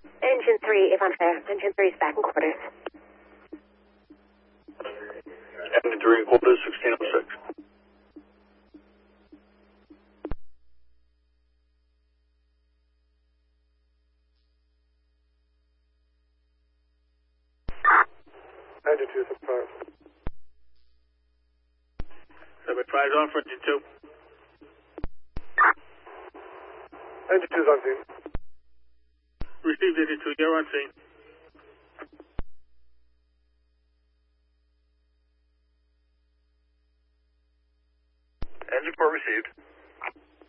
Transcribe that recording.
Engine 3, if unfair. Engine 3 is back in quarters. Engine 3 in quarters, 1606. Engine 2 surprise. 75 on for engine 2. Engine 2 is on scene. Received engine 2, you're on scene. Engine 4 received.